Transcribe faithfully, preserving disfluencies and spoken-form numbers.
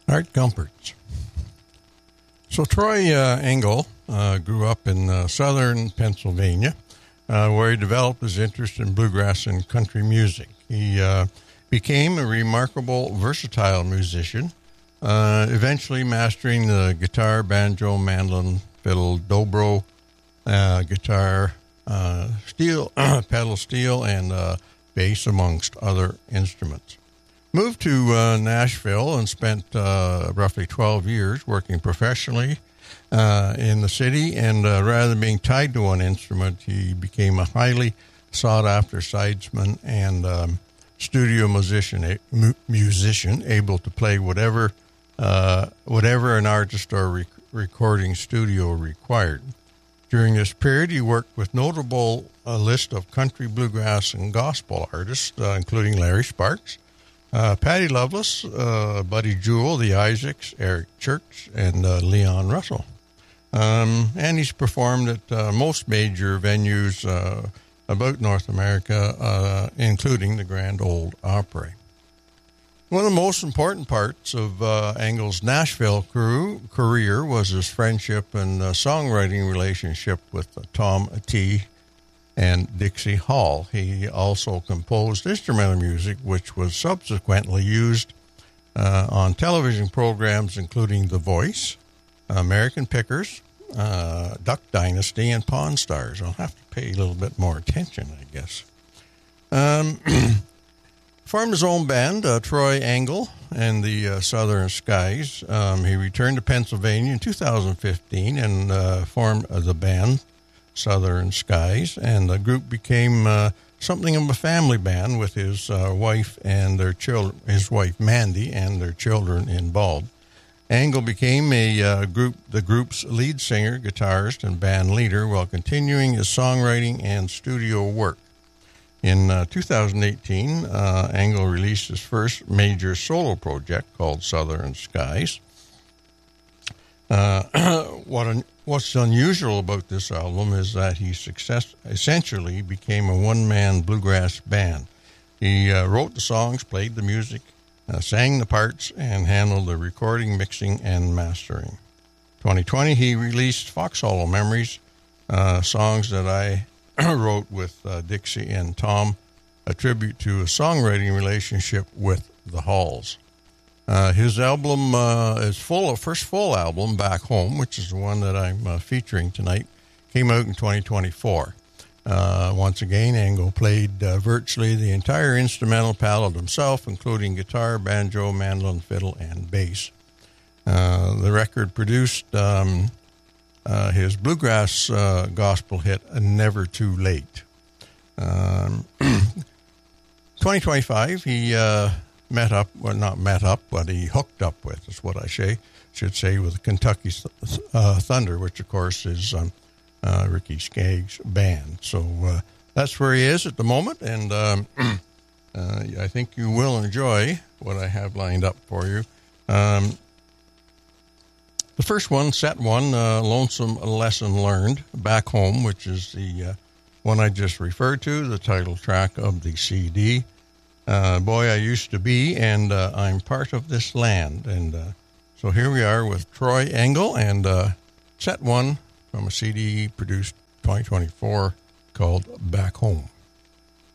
Art Gumperts. So Troy uh, Engel uh, grew up in uh, southern Pennsylvania, uh, where he developed his interest in bluegrass and country music. He uh, became a remarkable, versatile musician, uh, eventually mastering the guitar, banjo, mandolin, fiddle, dobro, uh, guitar, uh, steel, pedal steel, and uh, bass, amongst other instruments. Moved to uh, Nashville and spent uh, roughly twelve years working professionally uh, in the city. And uh, rather than being tied to one instrument, he became a highly sought-after sidesman and um, studio musician, a, mu- musician able to play whatever uh, whatever an artist or rec- recording studio required. During this period, he worked with notable uh, list of country, bluegrass, and gospel artists, uh, including Larry Sparks, Uh, Patty Loveless, uh, Buddy Jewell, the Isaacs, Eric Church, and uh, Leon Russell. Um, and he's performed at uh, most major venues uh, about North America, uh, including the Grand Ole Opry. One of the most important parts of uh, Engel's Nashville crew, career was his friendship and uh, songwriting relationship with uh, Tom T. and Dixie Hall. He also composed instrumental music, which was subsequently used uh, on television programs including The Voice, American Pickers, uh, Duck Dynasty, and Pawn Stars. I'll have to pay a little bit more attention, I guess. Um, formed his own band, uh, Troy Engel and the uh, Southern Skies. Um, he returned to Pennsylvania in two thousand fifteen and uh, formed uh, the band Southern Skies, and the group became uh, something of a family band with his uh, wife and their children, his wife Mandy and their children involved. Engel became a uh, group, the group's lead singer, guitarist, and band leader while continuing his songwriting and studio work. In uh, two thousand eighteen, uh, Engel released his first major solo project called Southern Skies. Uh, what an, what's unusual about this album is that he success, essentially became a one-man bluegrass band. He uh, wrote the songs, played the music, uh, sang the parts, and handled the recording, mixing, and mastering. twenty twenty, he released Fox Hollow Memories, uh, songs that I wrote with uh, Dixie and Tom, a tribute to a songwriting relationship with the Halls. Uh, his album uh, is full, first full album, Back Home, which is the one that I'm uh, featuring tonight, came out in twenty twenty-four. Uh, once again, Engel played uh, virtually the entire instrumental palette himself, including guitar, banjo, mandolin, fiddle, and bass. Uh, the record produced um, uh, his bluegrass uh, gospel hit, Never Too Late. Um, twenty twenty-five, he... Uh, met up, well, not met up, but he hooked up with, is what I say, should say, with Kentucky uh, Thunder, which, of course, is um, uh, Ricky Skaggs' band. So uh, that's where he is at the moment, and um, uh, I think you will enjoy what I have lined up for you. Um, the first one, set one, uh, Lonesome Lesson Learned, Back Home, which is the uh, one I just referred to, the title track of the C D. Uh, boy, I used to be, and uh, I'm part of this land. And uh, so here we are with Troy Engel and uh, set one from a C D produced twenty twenty-four called Back Home.